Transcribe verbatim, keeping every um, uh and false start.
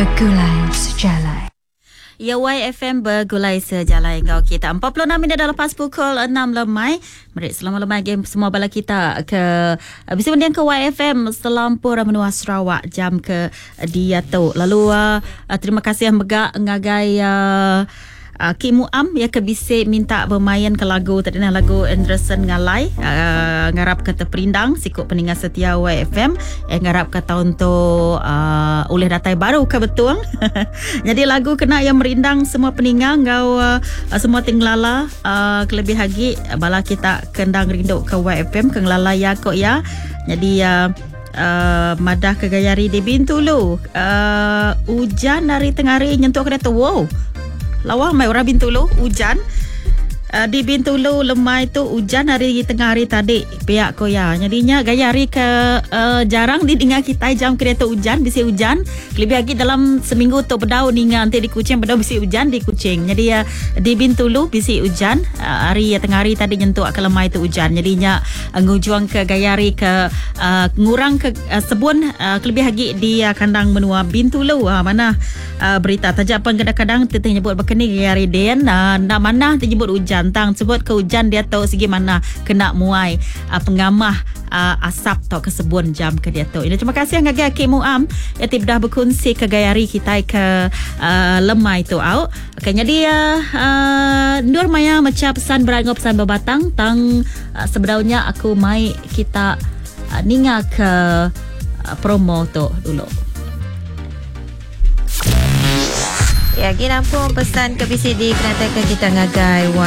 bergulai sejalan. Ya, Y F M bergulai sejalan kau kita. empat puluh enam minit dah lepas pukul enam lemai. Mari selamat lemai game semua bala kita ke bisa mendiang ke Y F M Selampur Menua Sarawak jam ke dia tu. Lalu uh, terima kasih yang megak ngagai uh, Uh, Ki Muam ya ke bisik minta bermain ke lagu tadi nah lagu Anderson Ngalai uh, ngarap kata perindang sikut peningat setia Y F M eh ngarap kata untuk uh, oleh datai baru ke betul. Jadi lagu kena yang merindang semua peningat ngau uh, semua tinglala uh, kelebih lagi bala kita kendang rindu ke Y F M ke ngelala ya kok ya. Jadi uh, Uh, madah ke gayari di Bintulu uh, hujan dari tengah hari nyentuh kereta. Wow, lawa mai orang Bintulu hujan uh, di Bintulu lemai tu hujan hari tengah hari tadi pihak koya. Jadinya gaya hari ke uh, jarang didengar kita jam kereta hujan bisi hujan lebih lagi dalam seminggu tu bedau ninga nanti di Kuching bedau bisi hujan di Kuching. Jadi ya uh, di Bintulu bisi hujan uh, hari tengah hari tadi nyentuh ke lemai tu hujan. Jadinya uh, ngujuang ke gaya hari ke uh, ngurang ke uh, sebun uh, lebih lagi di uh, kandang menua Bintulu uh, mana uh, berita tajak pun kadang-kadang teteh nyebut berkeni gaya hari den uh, nak mana terjebut hujan tang sebut ke hujan dia tahu segi mana kena muai uh, pengamah uh, asap tau ke sebun jam ke dia tahu. Ini terima kasih yang gagah Ki Muam yang dah berkongsi ke gayari kita ke uh, lemai tu au. Okay, jadi uh, uh, Nur Maya macam pesan berangop pesan berbatang tang uh, sebenarnya aku mai kita uh, ninga ke uh, promo tu dulu. Ya, kita pun pesan ke B C D kenapa kita ngagai